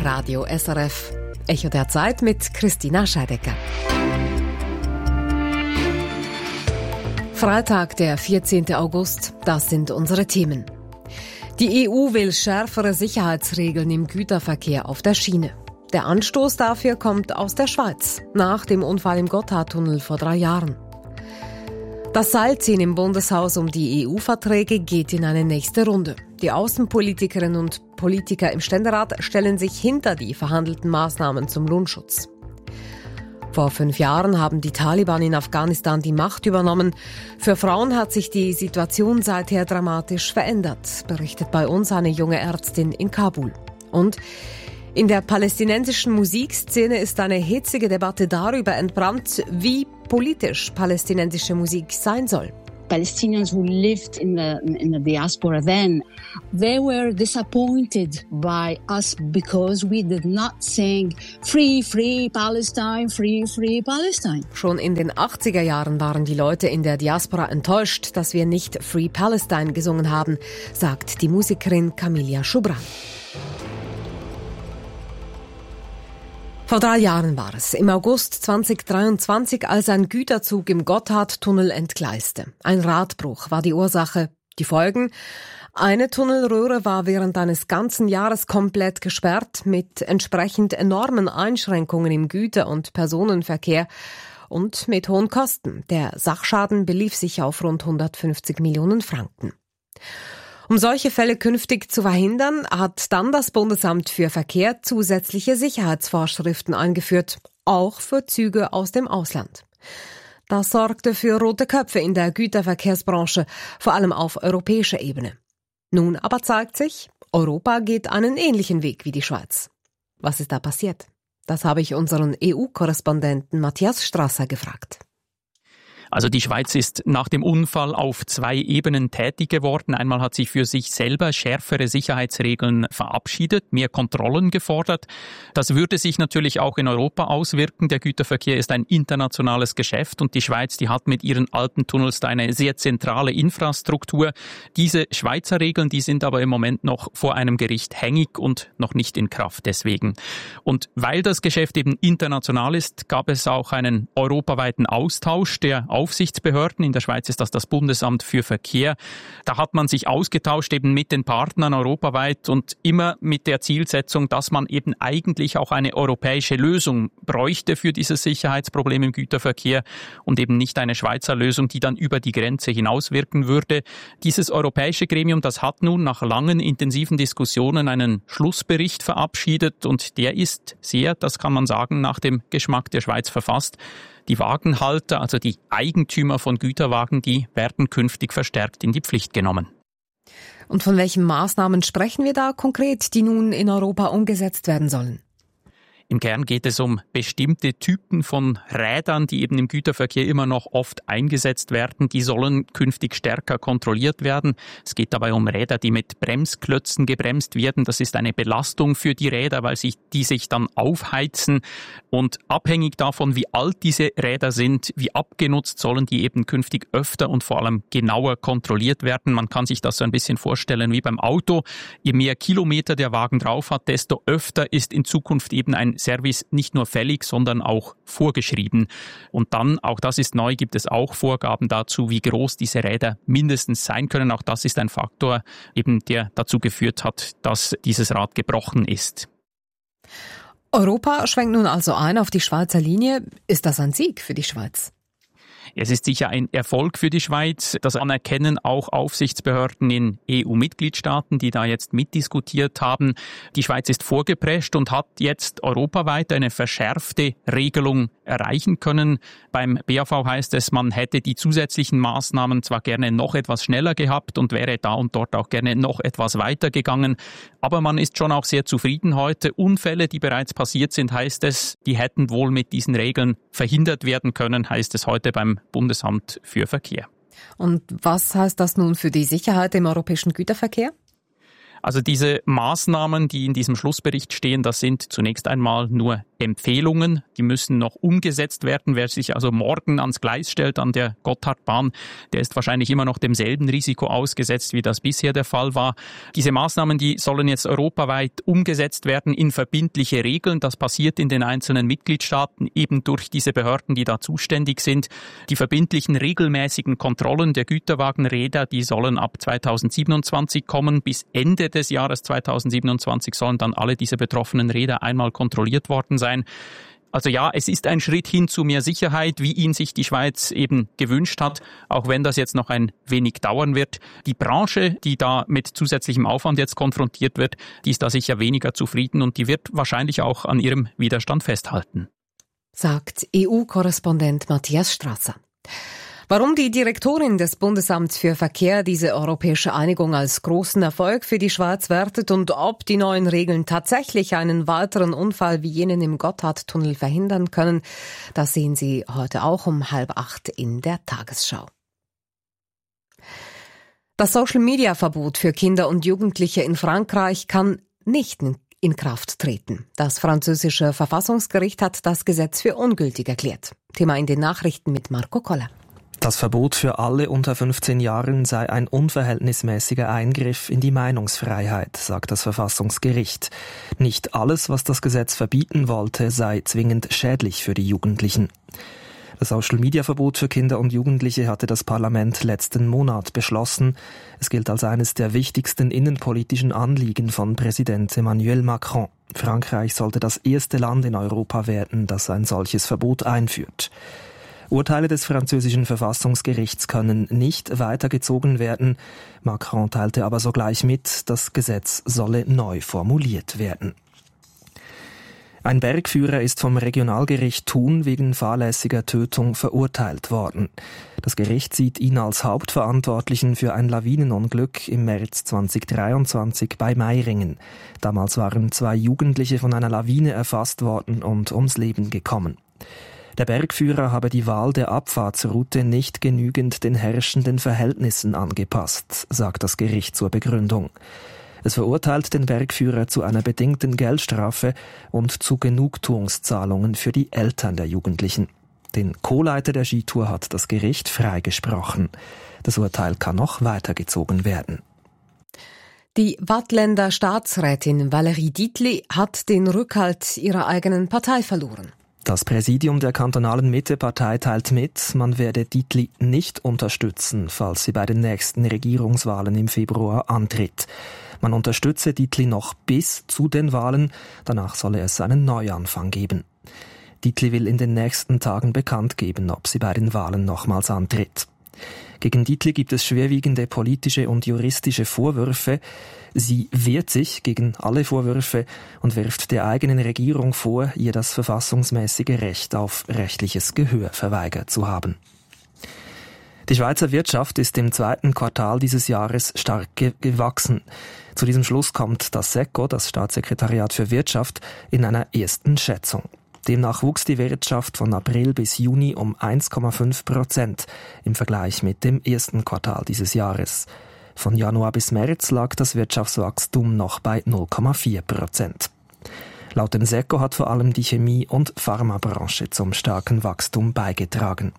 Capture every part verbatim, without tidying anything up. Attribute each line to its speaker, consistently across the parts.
Speaker 1: Radio S R F. Echo der Zeit mit Christina Scheidecker. Freitag, der vierzehnten August, das sind unsere Themen. Die E U will schärfere Sicherheitsregeln im Güterverkehr auf der Schiene. Der Anstoß dafür kommt aus der Schweiz, nach dem Unfall im Gotthardtunnel vor drei Jahren. Das Seilziehen im Bundeshaus um die E U-Verträge geht in eine nächste Runde. Die Außenpolitikerinnen und Politiker im Ständerat stellen sich hinter die verhandelten Maßnahmen zum Lohnschutz. Vor fünf Jahren haben die Taliban in Afghanistan die Macht übernommen. Für Frauen hat sich die Situation seither dramatisch verändert, berichtet bei uns eine junge Ärztin in Kabul. Und in der palästinensischen Musikszene ist eine hitzige Debatte darüber entbrannt, wie politisch palästinensische Musik sein soll.
Speaker 2: Palestinians who lived in the in the diaspora then, they were disappointed by us because we did not sing Free, Free Palestine, Free, Free Palestine.
Speaker 1: Schon in den achtziger Jahren waren die Leute in der Diaspora enttäuscht, dass wir nicht Free Palestine gesungen haben, sagt die Musikerin Camilla Schubran. Vor drei Jahren war es, im August zweitausenddreiundzwanzig, als ein Güterzug im Gotthardtunnel entgleiste. Ein Radbruch war die Ursache. Die Folgen? Eine Tunnelröhre war während eines ganzen Jahres komplett gesperrt, mit entsprechend enormen Einschränkungen im Güter- und Personenverkehr und mit hohen Kosten. Der Sachschaden belief sich auf rund hundertfünfzig Millionen Franken. Um solche Fälle künftig zu verhindern, hat dann das Bundesamt für Verkehr zusätzliche Sicherheitsvorschriften eingeführt, auch für Züge aus dem Ausland. Das sorgte für rote Köpfe in der Güterverkehrsbranche, vor allem auf europäischer Ebene. Nun aber zeigt sich, Europa geht einen ähnlichen Weg wie die Schweiz. Was ist da passiert? Das habe ich unseren E U-Korrespondenten Matthias Strasser gefragt.
Speaker 3: Also die Schweiz ist nach dem Unfall auf zwei Ebenen tätig geworden. Einmal hat sie für sich selber schärfere Sicherheitsregeln verabschiedet, mehr Kontrollen gefordert. Das würde sich natürlich auch in Europa auswirken. Der Güterverkehr ist ein internationales Geschäft und die Schweiz, die hat mit ihren alten Tunnels da eine sehr zentrale Infrastruktur. Diese Schweizer Regeln, die sind aber im Moment noch vor einem Gericht hängig und noch nicht in Kraft deswegen. Und weil das Geschäft eben international ist, gab es auch einen europaweiten Austausch der Aufsichtsbehörden. In der Schweiz ist das das Bundesamt für Verkehr. Da hat man sich ausgetauscht eben mit den Partnern europaweit und immer mit der Zielsetzung, dass man eben eigentlich auch eine europäische Lösung bräuchte für dieses Sicherheitsproblem im Güterverkehr und eben nicht eine Schweizer Lösung, die dann über die Grenze hinauswirken würde. Dieses europäische Gremium, das hat nun nach langen, intensiven Diskussionen einen Schlussbericht verabschiedet und der ist sehr, das kann man sagen, nach dem Geschmack der Schweiz verfasst. Die Wagenhalter, also die Eigentümer von Güterwagen, die werden künftig verstärkt in die Pflicht genommen.
Speaker 1: Und von welchen Maßnahmen sprechen wir da konkret, die nun in Europa umgesetzt werden sollen?
Speaker 3: Im Kern geht es um bestimmte Typen von Rädern, die eben im Güterverkehr immer noch oft eingesetzt werden. Die sollen künftig stärker kontrolliert werden. Es geht dabei um Räder, die mit Bremsklötzen gebremst werden. Das ist eine Belastung für die Räder, weil sich die sich dann aufheizen. Und abhängig davon, wie alt diese Räder sind, wie abgenutzt, sollen die eben künftig öfter und vor allem genauer kontrolliert werden. Man kann sich das so ein bisschen vorstellen wie beim Auto. Je mehr Kilometer der Wagen drauf hat, desto öfter ist in Zukunft eben ein Service nicht nur fällig, sondern auch vorgeschrieben. Und dann, auch das ist neu, gibt es auch Vorgaben dazu, wie groß diese Räder mindestens sein können. Auch das ist ein Faktor, eben der dazu geführt hat, dass dieses Rad gebrochen ist.
Speaker 1: Europa schwenkt nun also ein auf die Schweizer Linie. Ist das ein Sieg für die Schweiz?
Speaker 3: Es ist sicher ein Erfolg für die Schweiz. Das anerkennen auch Aufsichtsbehörden in E U-Mitgliedstaaten, die da jetzt mitdiskutiert haben. Die Schweiz ist vorgeprescht und hat jetzt europaweit eine verschärfte Regelung erreichen können. Beim B A V heißt es, man hätte die zusätzlichen Maßnahmen zwar gerne noch etwas schneller gehabt und wäre da und dort auch gerne noch etwas weiter gegangen. Aber man ist schon auch sehr zufrieden heute. Unfälle, die bereits passiert sind, heißt es, die hätten wohl mit diesen Regeln verhindert werden können, heißt es heute beim Bundesamt für Verkehr.
Speaker 1: Und was heißt das nun für die Sicherheit im europäischen Güterverkehr?
Speaker 3: Also diese Maßnahmen, die in diesem Schlussbericht stehen, das sind zunächst einmal nur Empfehlungen. Die müssen noch umgesetzt werden. Wer sich also morgen ans Gleis stellt an der Gotthardbahn, der ist wahrscheinlich immer noch demselben Risiko ausgesetzt, wie das bisher der Fall war. Diese Maßnahmen, die sollen jetzt europaweit umgesetzt werden in verbindliche Regeln. Das passiert in den einzelnen Mitgliedstaaten eben durch diese Behörden, die da zuständig sind. Die verbindlichen regelmäßigen Kontrollen der Güterwagenräder, die sollen ab zweitausendsiebenundzwanzig kommen. Bis Ende des Jahres zweitausendsiebenundzwanzig sollen dann alle diese betroffenen Räder einmal kontrolliert worden sein. Also ja, es ist ein Schritt hin zu mehr Sicherheit, wie ihn sich die Schweiz eben gewünscht hat, auch wenn das jetzt noch ein wenig dauern wird. Die Branche, die da mit zusätzlichem Aufwand jetzt konfrontiert wird, die ist da sicher weniger zufrieden und die wird wahrscheinlich auch an ihrem Widerstand festhalten.
Speaker 1: Sagt E U-Korrespondent Matthias Strasser. Warum die Direktorin des Bundesamts für Verkehr diese europäische Einigung als großen Erfolg für die Schweiz wertet und ob die neuen Regeln tatsächlich einen weiteren Unfall wie jenen im Gotthardtunnel verhindern können, das sehen Sie heute auch um halb acht in der Tagesschau. Das Social-Media-Verbot für Kinder und Jugendliche in Frankreich kann nicht in Kraft treten. Das französische Verfassungsgericht hat das Gesetz für ungültig erklärt. Thema in den Nachrichten mit Marco Koller.
Speaker 4: Das Verbot für alle unter fünfzehn Jahren sei ein unverhältnismäßiger Eingriff in die Meinungsfreiheit, sagt das Verfassungsgericht. Nicht alles, was das Gesetz verbieten wollte, sei zwingend schädlich für die Jugendlichen. Das Social-Media-Verbot für Kinder und Jugendliche hatte das Parlament letzten Monat beschlossen. Es gilt als eines der wichtigsten innenpolitischen Anliegen von Präsident Emmanuel Macron. Frankreich sollte das erste Land in Europa werden, das ein solches Verbot einführt. Urteile des französischen Verfassungsgerichts können nicht weitergezogen werden. Macron teilte aber sogleich mit, das Gesetz solle neu formuliert werden. Ein Bergführer ist vom Regionalgericht Thun wegen fahrlässiger Tötung verurteilt worden. Das Gericht sieht ihn als Hauptverantwortlichen für ein Lawinenunglück im März zweitausenddreiundzwanzig bei Meiringen. Damals waren zwei Jugendliche von einer Lawine erfasst worden und ums Leben gekommen. Der Bergführer habe die Wahl der Abfahrtsroute nicht genügend den herrschenden Verhältnissen angepasst, sagt das Gericht zur Begründung. Es verurteilt den Bergführer zu einer bedingten Geldstrafe und zu Genugtuungszahlungen für die Eltern der Jugendlichen. Den Co-Leiter der Skitour hat das Gericht freigesprochen. Das Urteil kann noch weitergezogen werden.
Speaker 1: Die Waadtländer Staatsrätin Valérie Dietli hat den Rückhalt ihrer eigenen Partei verloren.
Speaker 4: Das Präsidium der kantonalen Mitte-Partei teilt mit, man werde Dietli nicht unterstützen, falls sie bei den nächsten Regierungswahlen im Februar antritt. Man unterstütze Dietli noch bis zu den Wahlen, danach solle es einen Neuanfang geben. Dietli will in den nächsten Tagen bekannt geben, ob sie bei den Wahlen nochmals antritt. Gegen Dietli gibt es schwerwiegende politische und juristische Vorwürfe. Sie wehrt sich gegen alle Vorwürfe und wirft der eigenen Regierung vor, ihr das verfassungsmäßige Recht auf rechtliches Gehör verweigert zu haben. Die Schweizer Wirtschaft ist im zweiten Quartal dieses Jahres stark ge- gewachsen. Zu diesem Schluss kommt das SECO, das Staatssekretariat für Wirtschaft, in einer ersten Schätzung. Demnach wuchs die Wirtschaft von April bis Juni um eins Komma fünf Prozent im Vergleich mit dem ersten Quartal dieses Jahres. Von Januar bis März lag das Wirtschaftswachstum noch bei null Komma vier Prozent. Laut dem SECO hat vor allem die Chemie- und Pharmabranche zum starken Wachstum beigetragen.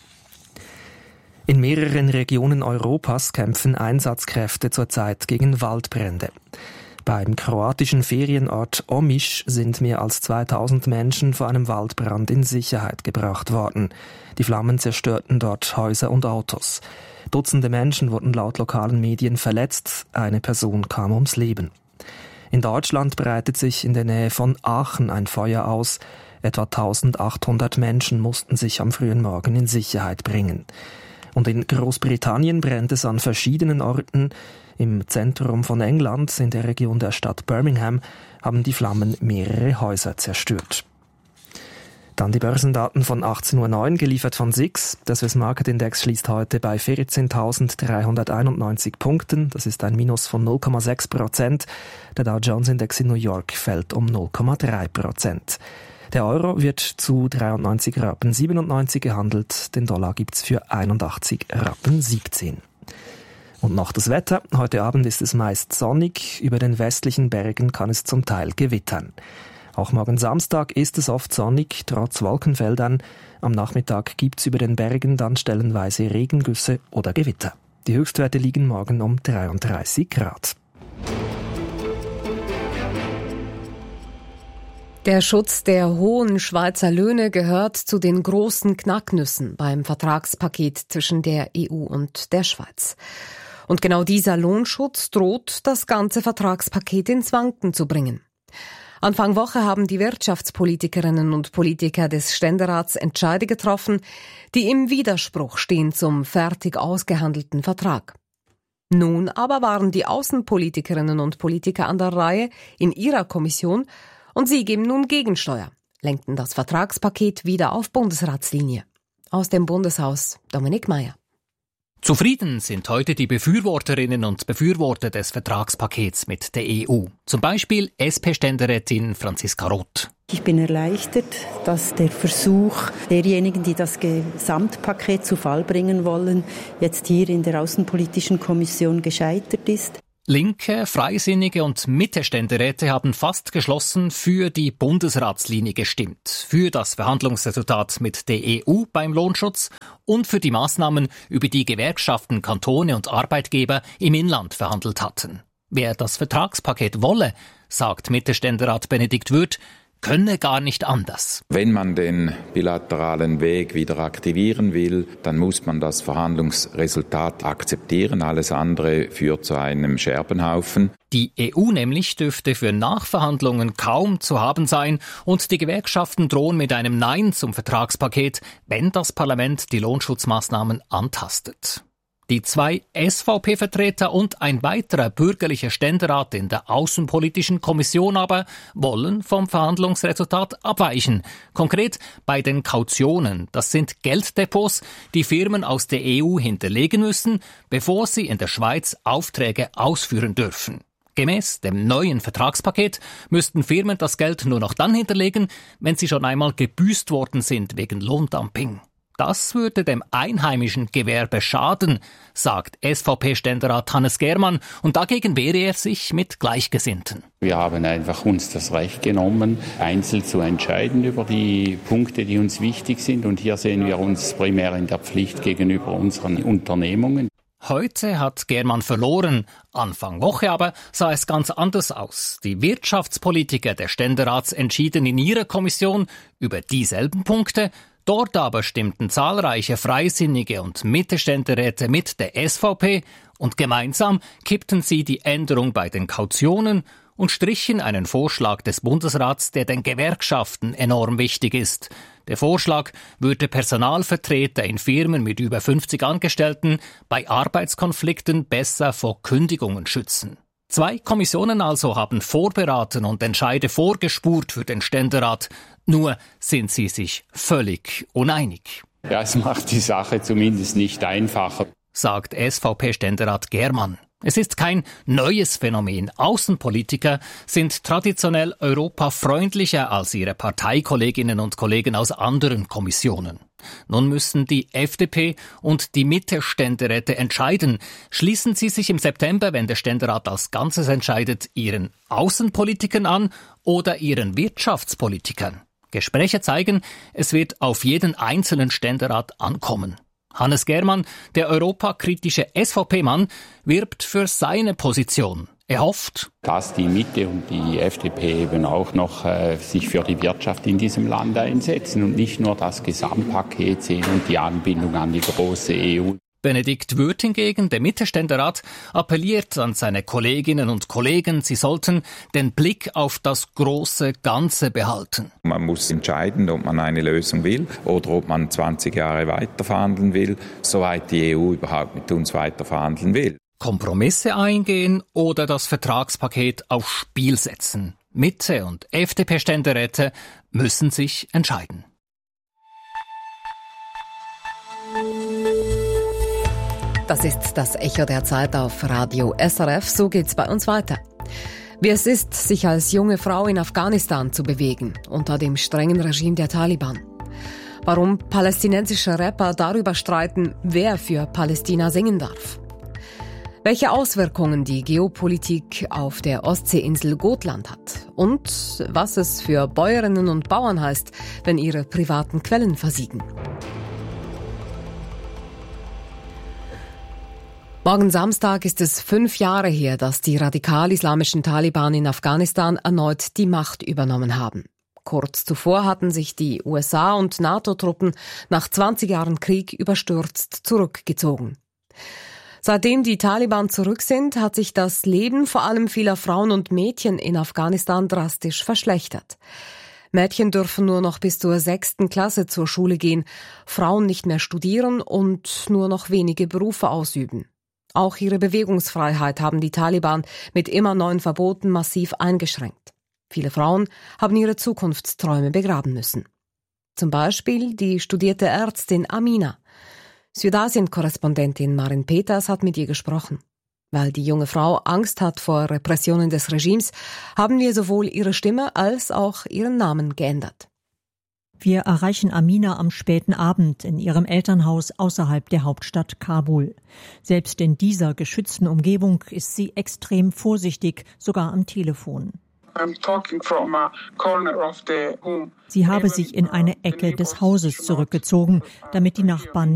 Speaker 4: In mehreren Regionen Europas kämpfen Einsatzkräfte zurzeit gegen Waldbrände. Beim kroatischen Ferienort Omiš sind mehr als zweitausend Menschen vor einem Waldbrand in Sicherheit gebracht worden. Die Flammen zerstörten dort Häuser und Autos. Dutzende Menschen wurden laut lokalen Medien verletzt, eine Person kam ums Leben. In Deutschland breitet sich in der Nähe von Aachen ein Feuer aus. Etwa eintausendachthundert Menschen mussten sich am frühen Morgen in Sicherheit bringen. Und in Großbritannien brennt es an verschiedenen Orten. Im Zentrum von England, in der Region der Stadt Birmingham, haben die Flammen mehrere Häuser zerstört. Dann die Börsendaten von achtzehn Uhr neun, geliefert von S I X. Der Swiss Market Index schließt heute bei vierzehntausenddreihunderteinundneunzig Punkten. Das ist ein Minus von null Komma sechs Prozent. Der Dow Jones Index in New York fällt um null Komma drei Prozent. Der Euro wird zu dreiundneunzig Rappen siebenundneunzig gehandelt. Den Dollar gibt's für einundachtzig Rappen siebzehn. Und noch das Wetter. Heute Abend ist es meist sonnig. Über den westlichen Bergen kann es zum Teil gewittern. Auch morgen Samstag ist es oft sonnig, trotz Wolkenfeldern. Am Nachmittag gibt's über den Bergen dann stellenweise Regengüsse oder Gewitter. Die Höchstwerte liegen morgen um dreiunddreißig Grad.
Speaker 1: Der Schutz der hohen Schweizer Löhne gehört zu den großen Knacknüssen beim Vertragspaket zwischen der E U und der Schweiz. Und genau dieser Lohnschutz droht, das ganze Vertragspaket ins Wanken zu bringen. Anfang Woche haben die Wirtschaftspolitikerinnen und Politiker des Ständerats Entscheide getroffen, die im Widerspruch stehen zum fertig ausgehandelten Vertrag. Nun aber waren die Außenpolitikerinnen und Politiker an der Reihe in ihrer Kommission und sie geben nun Gegensteuer, lenkten das Vertragspaket wieder auf Bundesratslinie. Aus dem Bundeshaus Dominik Mayer.
Speaker 3: Zufrieden sind heute die Befürworterinnen und Befürworter des Vertragspakets mit der E U. Zum Beispiel S P-Ständerätin Franziska Roth.
Speaker 5: Ich bin erleichtert, dass der Versuch derjenigen, die das Gesamtpaket zu Fall bringen wollen, jetzt hier in der Außenpolitischen Kommission gescheitert ist.
Speaker 3: Linke, Freisinnige und Mitte-Ständeräte haben fast geschlossen für die Bundesratslinie gestimmt, für das Verhandlungsresultat mit der E U beim Lohnschutz und für die Maßnahmen, über die Gewerkschaften, Kantone und Arbeitgeber im Inland verhandelt hatten. Wer das Vertragspaket wolle, sagt Mitte-Ständerat Benedikt Würth, könne gar nicht anders.
Speaker 6: Wenn man den bilateralen Weg wieder aktivieren will, dann muss man das Verhandlungsresultat akzeptieren. Alles andere führt zu einem Scherbenhaufen.
Speaker 3: Die E U nämlich dürfte für Nachverhandlungen kaum zu haben sein und die Gewerkschaften drohen mit einem Nein zum Vertragspaket, wenn das Parlament die Lohnschutzmaßnahmen antastet. Die zwei S V P-Vertreter und ein weiterer bürgerlicher Ständerat in der Außenpolitischen Kommission aber wollen vom Verhandlungsresultat abweichen. Konkret bei den Kautionen. Das sind Gelddepots, die Firmen aus der E U hinterlegen müssen, bevor sie in der Schweiz Aufträge ausführen dürfen. Gemäß dem neuen Vertragspaket müssten Firmen das Geld nur noch dann hinterlegen, wenn sie schon einmal gebüßt worden sind wegen Lohndumping. Das würde dem einheimischen Gewerbe schaden, sagt S V P-Ständerat Hannes Germann, und dagegen wehre er sich mit Gleichgesinnten.
Speaker 7: Wir haben einfach uns das Recht genommen, einzeln zu entscheiden über die Punkte, die uns wichtig sind, und hier sehen wir uns primär in der Pflicht gegenüber unseren Unternehmungen.
Speaker 3: Heute hat Germann verloren. Anfang Woche aber sah es ganz anders aus. Die Wirtschaftspolitiker des Ständerats entschieden in ihrer Kommission über dieselben Punkte. Dort aber stimmten zahlreiche Freisinnige und Mitte-Ständeräte mit der S V P und gemeinsam kippten sie die Änderung bei den Kautionen und strichen einen Vorschlag des Bundesrats, der den Gewerkschaften enorm wichtig ist. Der Vorschlag würde Personalvertreter in Firmen mit über fünfzig Angestellten bei Arbeitskonflikten besser vor Kündigungen schützen. Zwei Kommissionen also haben vorberaten und Entscheide vorgespurt für den Ständerat. Nur sind sie sich völlig uneinig.
Speaker 7: Ja, es macht die Sache zumindest nicht einfacher,
Speaker 3: sagt S V P-Ständerat Germann. Es ist kein neues Phänomen. Außenpolitiker sind traditionell europafreundlicher als ihre Parteikolleginnen und Kollegen aus anderen Kommissionen. Nun müssen die F D P und die Mitte-Ständeräte entscheiden. Schließen sie sich im September, wenn der Ständerat als Ganzes entscheidet, ihren Außenpolitikern an oder ihren Wirtschaftspolitikern? Gespräche zeigen, es wird auf jeden einzelnen Ständerat ankommen. Hannes Germann, der europakritische S V P-Mann, wirbt für seine Position. Er hofft,
Speaker 7: dass die Mitte und die F D P eben auch noch äh, sich für die Wirtschaft in diesem Land einsetzen und nicht nur das Gesamtpaket sehen und die Anbindung an die große E U.
Speaker 3: Benedikt Würth hingegen, der Mitte-Ständerat, appelliert an seine Kolleginnen und Kollegen, sie sollten den Blick auf das große Ganze behalten.
Speaker 6: Man muss entscheiden, ob man eine Lösung will oder ob man zwanzig Jahre weiter verhandeln will, soweit die E U überhaupt mit uns weiter verhandeln will.
Speaker 3: Kompromisse eingehen oder das Vertragspaket aufs Spiel setzen. Mitte- und F D P-Ständeräte müssen sich entscheiden.
Speaker 1: Das ist das Echo der Zeit auf Radio S R F. So geht's bei uns weiter. Wie es ist, sich als junge Frau in Afghanistan zu bewegen, unter dem strengen Regime der Taliban. Warum palästinensische Rapper darüber streiten, wer für Palästina singen darf. Welche Auswirkungen die Geopolitik auf der Ostseeinsel Gotland hat und was es für Bäuerinnen und Bauern heißt, wenn ihre privaten Quellen versiegen. Morgen Samstag ist es fünf Jahre her, dass die radikal-islamischen Taliban in Afghanistan erneut die Macht übernommen haben. Kurz zuvor hatten sich die U S A und NATO-Truppen nach zwanzig Jahren Krieg überstürzt zurückgezogen. Seitdem die Taliban zurück sind, hat sich das Leben vor allem vieler Frauen und Mädchen in Afghanistan drastisch verschlechtert. Mädchen dürfen nur noch bis zur sechsten Klasse zur Schule gehen, Frauen nicht mehr studieren und nur noch wenige Berufe ausüben. Auch ihre Bewegungsfreiheit haben die Taliban mit immer neuen Verboten massiv eingeschränkt. Viele Frauen haben ihre Zukunftsträume begraben müssen. Zum Beispiel die studierte Ärztin Amina. Südasien-Korrespondentin Marin Peters hat mit ihr gesprochen. Weil die junge Frau Angst hat vor Repressionen des Regimes, haben wir sowohl ihre Stimme als auch ihren Namen geändert.
Speaker 8: Wir erreichen Amina am späten Abend in ihrem Elternhaus außerhalb der Hauptstadt Kabul. Selbst in dieser geschützten Umgebung ist sie extrem vorsichtig, sogar am Telefon. Sie habe sich in eine Ecke des Hauses zurückgezogen, damit die Nachbarn